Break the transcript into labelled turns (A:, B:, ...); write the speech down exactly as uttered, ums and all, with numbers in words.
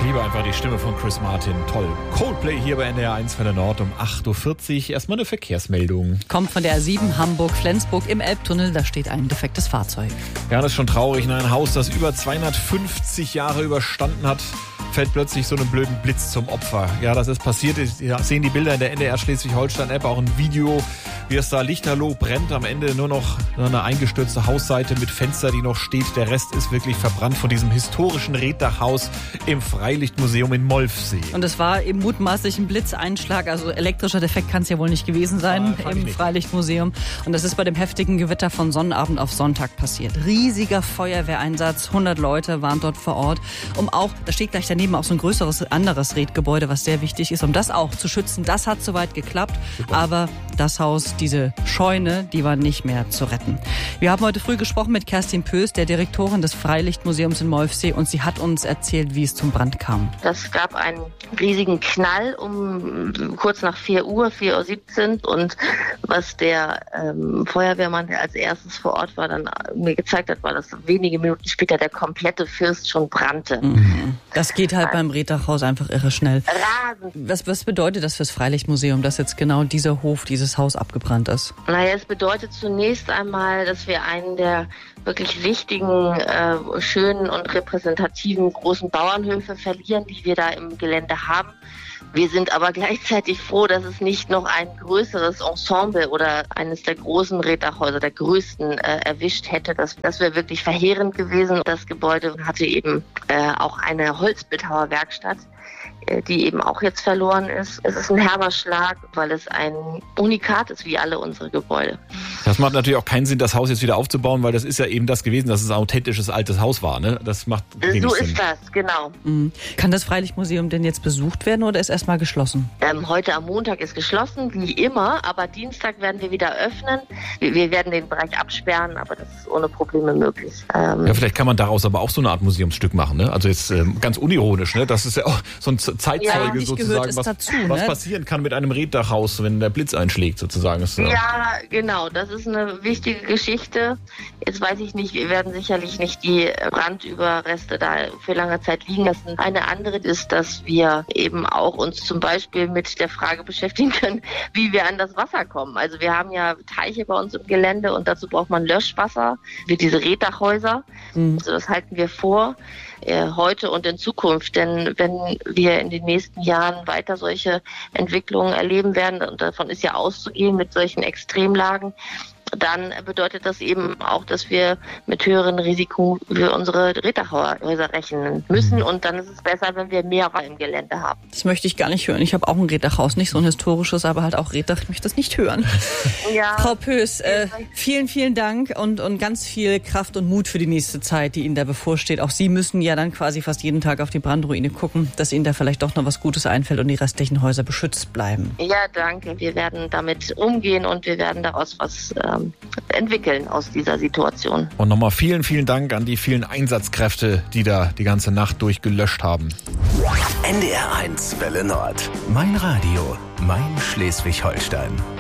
A: liebe einfach die Stimme von Chris Martin. Toll. Coldplay hier bei N D R eins Welle Nord um acht Uhr vierzig. Erstmal eine Verkehrsmeldung.
B: Kommt von der A sieben Hamburg-Flensburg im Elbtunnel. Da steht ein defektes Fahrzeug.
A: Ja, das ist schon traurig. In ein Haus, das über zweihundertfünfzig Jahre überstanden hat, fällt plötzlich so einem blöden Blitz zum Opfer. Ja, das ist passiert. Sie sehen die Bilder in der N D R Schleswig-Holstein-App, auch ein Video, wie es da lichterloh brennt. Am Ende nur noch eine eingestürzte Hausseite mit Fenster, die noch steht. Der Rest ist wirklich verbrannt von diesem historischen Reddachhaus im Freilichtmuseum in Molfsee.
B: Und es war eben mutmaßlich ein Blitzeinschlag, also elektrischer Defekt kann es ja wohl nicht gewesen sein ah, im Freilichtmuseum. Und das ist bei dem heftigen Gewitter von Sonnabend auf Sonntag passiert. Riesiger Feuerwehreinsatz, hundert Leute waren dort vor Ort, um auch, da steht gleich daneben auch so ein größeres anderes Redgebäude, was sehr wichtig ist, um das auch zu schützen. Das hat soweit geklappt, Super. aber das Haus, diese Scheune, die war nicht mehr zu retten. Wir haben heute früh gesprochen mit Kerstin Pöß, der Direktorin des Freilichtmuseums in Molfsee, und sie hat uns erzählt, wie es zum Brand kam.
C: Es gab einen riesigen Knall um kurz nach vier Uhr, vier Uhr siebzehn, und was der ähm, Feuerwehrmann, der als erstes vor Ort war, dann mir gezeigt hat, war, dass wenige Minuten später der komplette First schon brannte.
B: Mhm. Das geht halt beim Reddachhaus einfach irre schnell.
C: Rasend.
B: Was, was bedeutet das fürs Freilichtmuseum, dass jetzt genau dieser Hof, dieses Haus abgebrannt ist?
C: Naja, es bedeutet zunächst einmal, dass wir einen der wirklich wichtigen, äh, schönen und repräsentativen großen Bauernhöfe verlieren, die wir da im Gelände haben. Wir sind aber gleichzeitig froh, dass es nicht noch ein größeres Ensemble oder eines der großen Reddachhäuser, der größten, äh, erwischt hätte. Das, das wäre wirklich verheerend gewesen. Das Gebäude hatte eben äh, auch eine Holzbildhauerwerkstatt, äh, die eben auch jetzt verloren ist. Es ist ein herber Schlag, weil es ein Unikat ist, wie alle unsere Gebäude.
A: Das macht natürlich auch keinen Sinn, das Haus jetzt wieder aufzubauen, weil das ist ja eben das gewesen, dass es ein authentisches altes Haus war. Ne? Das macht wenig
C: So
A: Sinn.
C: ist das, genau.
B: Mhm. Kann das Freilichtmuseum denn jetzt besucht werden oder ist erstmal geschlossen?
C: Ähm, heute am Montag ist geschlossen, wie immer, aber Dienstag werden wir wieder öffnen. Wir, wir werden den Bereich absperren, aber das ist ohne Probleme möglich. Ähm
A: ja, vielleicht kann man daraus aber auch so eine Art Museumsstück machen. Ne? Also jetzt ähm, ganz unironisch, ne? Das ist ja auch so ein Zeitzeuge
B: ja,
A: sozusagen, was,
B: dazu,
A: was
B: ne?
A: passieren kann mit einem Reddachhaus, wenn der Blitz einschlägt sozusagen. Ist,
C: ja. ja, genau, das ist eine wichtige Geschichte. Jetzt weiß ich nicht, wir werden sicherlich nicht die Brandüberreste da für lange Zeit liegen lassen. Eine andere ist, dass wir eben auch uns zum Beispiel mit der Frage beschäftigen können, wie wir an das Wasser kommen. Also wir haben ja Teiche bei uns im Gelände und dazu braucht man Löschwasser für diese Reddachhäuser. Mhm. Also das halten wir vor, äh, heute und in Zukunft. Denn wenn wir in den nächsten Jahren weiter solche Entwicklungen erleben werden, und davon ist ja auszugehen mit solchen Extremlagen, dann bedeutet das eben auch, dass wir mit höheren Risiken für unsere Reddachhäuser rechnen müssen. Und dann ist es besser, wenn wir mehr im Gelände haben.
B: Das möchte ich gar nicht hören. Ich habe auch ein Reddachhaus, nicht so ein historisches, aber halt auch Reddach. Ich möchte das nicht hören. Ja. Frau Pöß, äh, vielen, vielen Dank und, und ganz viel Kraft und Mut für die nächste Zeit, die Ihnen da bevorsteht. Auch Sie müssen ja dann quasi fast jeden Tag auf die Brandruine gucken, dass Ihnen da vielleicht doch noch was Gutes einfällt und die restlichen Häuser beschützt bleiben.
C: Ja, danke. Wir werden damit umgehen und wir werden daraus was ähm, entwickeln aus dieser Situation.
A: Und nochmal vielen, vielen Dank an die vielen Einsatzkräfte, die da die ganze Nacht durchgelöscht haben.
D: N D R eins Welle Nord. Mein Radio, mein Schleswig-Holstein.